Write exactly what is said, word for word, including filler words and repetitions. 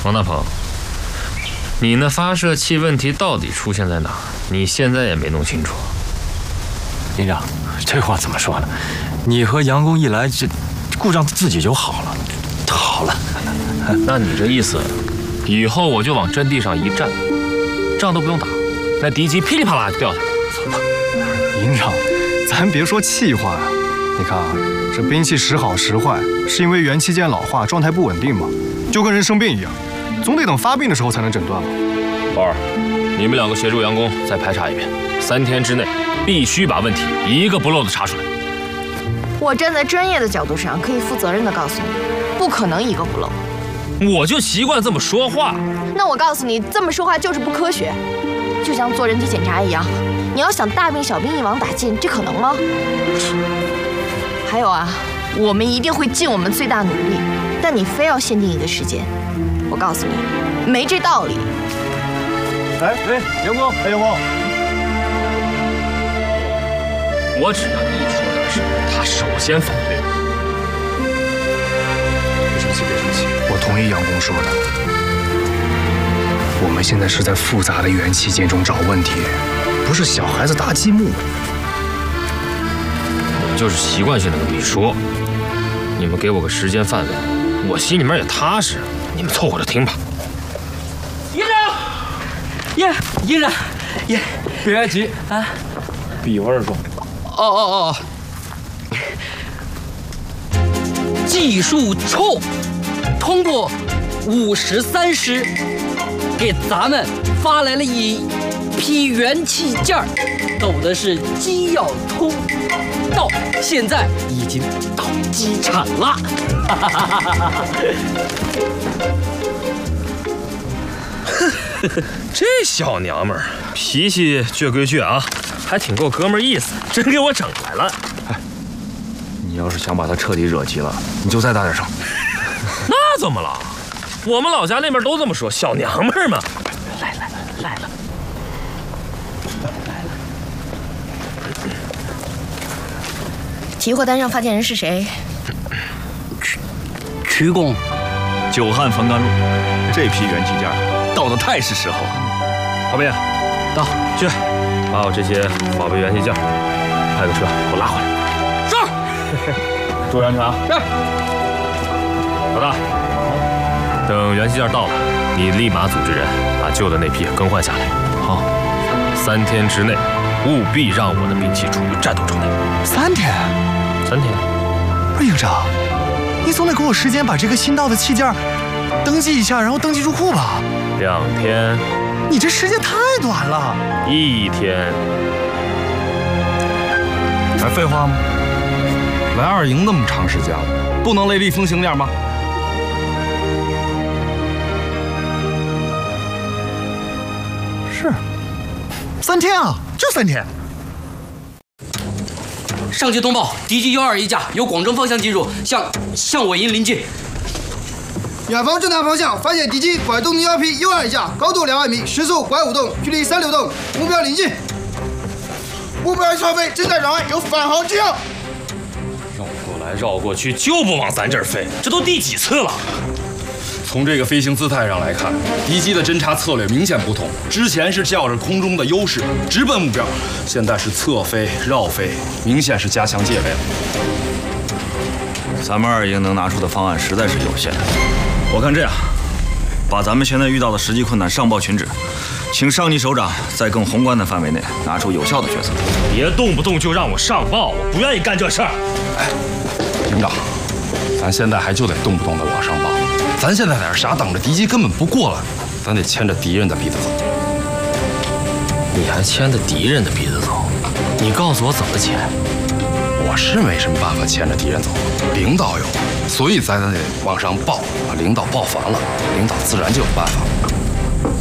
王大鹏，你那发射器问题到底出现在哪儿？你现在也没弄清楚。 营长，这话怎么说呢？你和杨工一来，这故障自己就好了，好了。 那你这意思，以后我就往阵地上一站，仗都不用打，那敌机噼里啪啦就掉下来了。 营长，咱别说气话呀，你看啊，这兵器时好时坏，是因为元器件老化，状态不稳定嘛，就跟人生病一样，总得等发病的时候才能诊断嘛。 宝儿，你们两个协助杨工再排查一遍，三天之内必须把问题一个不漏的查出来。 我站在专业的角度上，可以负责任的告诉你，不可能一个不漏。 我就习惯这么说话。 那我告诉你，这么说话就是不科学，就像做人体检查一样，你要想大病小病一网打尽，这可能吗？还有啊，我们一定会尽我们最大努力，但你非要限定一个时间，我告诉你，没这道理。 哎哎，杨工，哎杨工， 我只要一说的事，他首先反对。 别生气，别生气，我同意杨工说的。我们现在是在复杂的元器件中找问题，不是小孩子搭积木。 我就是习惯性的跟你说，你们给我个时间范围，我心里面也踏实。你们凑合着听吧。 营长，耶，营长，耶， 别急啊， 笔味儿重。 哦哦哦，技术臭，通过五十三师给咱们发来了一批元器件儿，走的是机要通道，现在已经到机场了。哈哈哈哈哈哈！ 这小娘们儿脾气倔归倔啊，还挺够哥们儿意思，真给我整来了。 哎，你要是想把她彻底惹急了，你就再大点声。 那怎么了？我们老家那边都这么说，小娘们儿嘛。 来来来了，来了。 提货单上发件人是谁？ 曲曲工， 久旱逢甘露，这批元器件到的太是时候了。 郝斌， 到去把我这些宝贝元器件派个车给我拉回来。 是。 注意安全啊！ 是。 老大，等元器件到了，你立马组织人把旧的那批更换下来。 好， 三天之内务必让我的兵器处于战斗状态。 三天？ 三天？ 不是营长，你总得给我时间把这个新到的器件登记一下，然后登记入库吧。 两天。 你这时间太短了。 一天。 还废话吗？来二营那么长时间了，不能雷厉风行点吗？ 是，三天啊，就三天。 上级通报，敌机幺二一架由广州方向进入，向向我营临近。 远方正南方向发现敌机拐动零幺 P 幺二一架，高度两百米，时速拐五洞，距离三六洞，目标临近。目标消费正在扰岸，有返航之要。 绕过来绕过去就不往咱这儿飞，这都第几次了？ 从这个飞行姿态上来看，敌机的侦察策略明显不同。之前是较着空中的优势，直奔目标，现在是侧飞、绕飞，明显是加强戒备了。 咱们二营能拿出的方案实在是有限。我看这样，把咱们现在遇到的实际困难上报群旨，请上级首长在更宏观的范围内拿出有效的决策。 别动不动就让我上报，我不愿意干这事儿。 哎，营长，咱现在还就得动不动的往上报。咱现在在这傻等着敌机根本不过来，咱得牵着敌人的鼻子走。 你还牵着敌人的鼻子走？你告诉我怎么牵？ 我是没什么办法牵着敌人走，领导有，所以咱得往上报，把领导报烦了，领导自然就有办法。